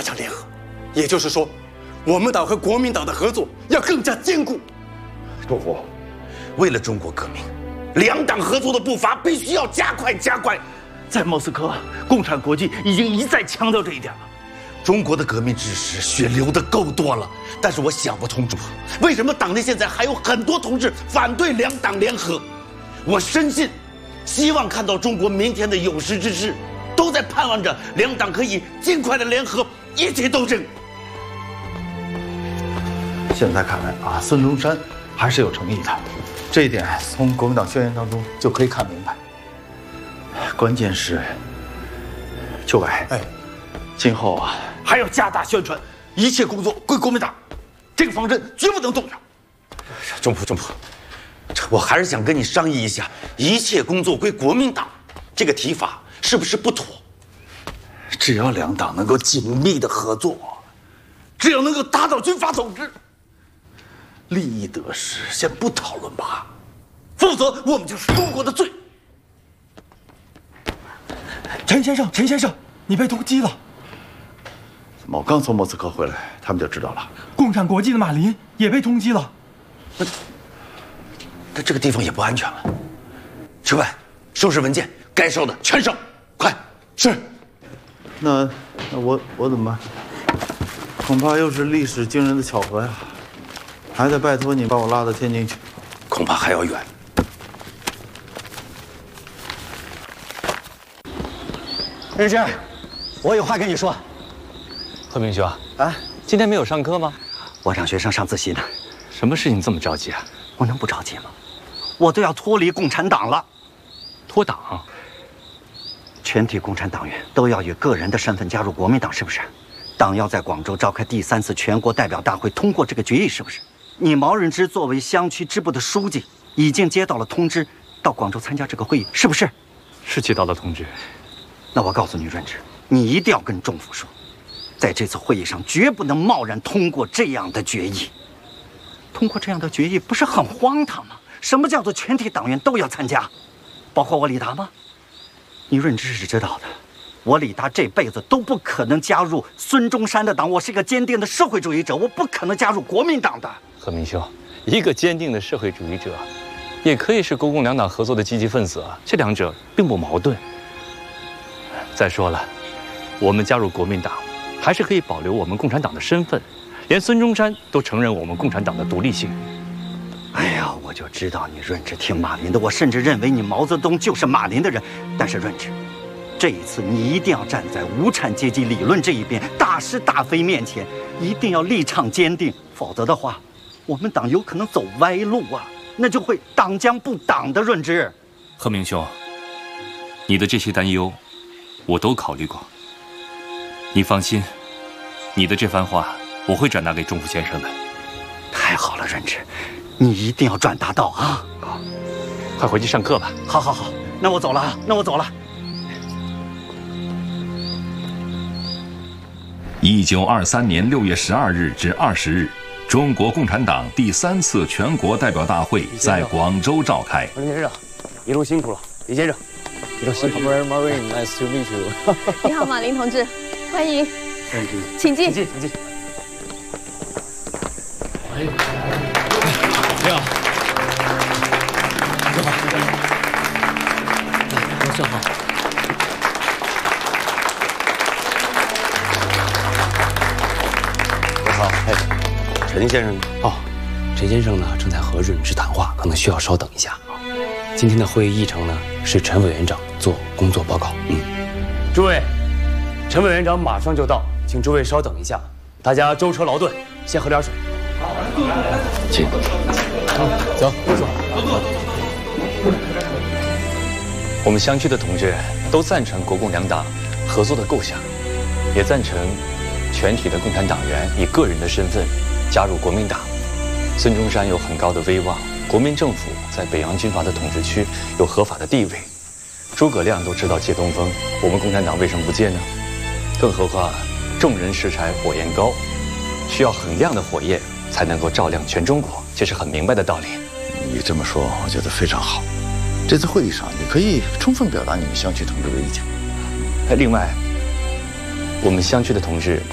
强联合，也就是说，我们党和国民党的合作要更加坚固。 祝福，为了中国革命，两党合作的步伐必须要加快。 在莫斯科，共产国际已经一再强调这一点了。 中国的革命志士血流的够多了，但是我想不通，为什么党内现在还有很多同志反对两党联合？我深信，希望看到中国明天的有识之士，都在盼望着两党可以尽快的联合，一起斗争。 现在看来啊，孙中山还是有诚意的，这一点从国民党宣言当中就可以看明白。关键是，邱伟，今后啊还要加大宣传，一切工作归国民党，这个方针绝不能动摇。 中普，我还是想跟你商议一下，一切工作归国民党，这个提法是不是不妥？ 只要两党能够紧密的合作，只要能够打倒军阀统治，利益得失先不讨论吧，否则我们就是中国的罪。 陈先生，你被通缉了。 怎么？我刚从莫斯科回来，他们就知道了。 共产国际的马林也被通缉了。 那这个地方也不安全了。邱伟，收拾文件，该收的全收，快！ 是。那我怎么办？恐怕又是历史惊人的巧合呀，还得拜托你把我拉到天津去。 恐怕还要远。 日志，我有话跟你说。 贺明兄啊，今天没有上课吗？ 我让学生上自习呢。 什么事情这么着急啊？ 我能不着急吗？我都要脱离共产党了。 脱党？ 全体共产党员都要以个人的身份加入国民党，是不是？党要在广州召开第3次全国代表大会，通过这个决议，是不是？你毛润之作为乡区支部的书记，已经接到了通知，到广州参加这个会议，是不是？ 是接到了通知。 那我告诉你，润之，你一定要跟政府说，在这次会议上绝不能贸然通过这样的决议。通过这样的决议不是很荒唐吗？什么叫做全体党员都要参加？包括我李达吗？你润之是知道的，我李达这辈子都不可能加入孙中山的党，我是一个坚定的社会主义者，我不可能加入国民党的。 贺明兄，一个坚定的社会主义者，也可以是国共两党合作的积极分子啊，这两者并不矛盾。再说了，我们加入国民党，还是可以保留我们共产党的身份，连孙中山都承认我们共产党的独立性。 哎呀，我就知道你润之听马林的，我甚至认为你毛泽东就是马林的人。但是润之，这一次你一定要站在无产阶级理论这一边，大是大非面前一定要立场坚定，否则的话，我们党有可能走歪路啊，那就会党将不党的。润之， 贺明兄，你的这些担忧，我都考虑过。你放心，你的这番话我会转达给钟府先生的。 太好了，润之，你一定要转达到啊！ 好，快回去上课吧。 好，那我走了啊，那我走了。 1923年6月12日至20日，中国共产党第3次全国代表大会在广州召开。 李先生，一路辛苦了。李先生，一路辛苦。 Marine, nice to meet you. 你好，马林同志，欢迎，请进。 请进。 你好，坐好。好，陈先生呢？陈先生呢正在和润之谈话，可能需要稍等一下。今天的会议议程呢是陈委员长做工作报告。诸位，陈委员长马上就到，请诸位稍等一下，大家舟车劳顿，先喝点水。好，请。走，坐。 我们乡区的同志都赞成国共两党合作的构想，也赞成全体的共产党员以个人的身份加入国民党。孙中山有很高的威望，国民政府在北洋军阀的统治区有合法的地位。诸葛亮都知道借东风，我们共产党为什么不借呢？更何况众人拾柴火焰高，需要很亮的火焰才能够照亮全中国，这是很明白的道理。 你这么说，我觉得非常好。这次会议上，你可以充分表达你们乡区同志的意见。 另外，我们乡区的同志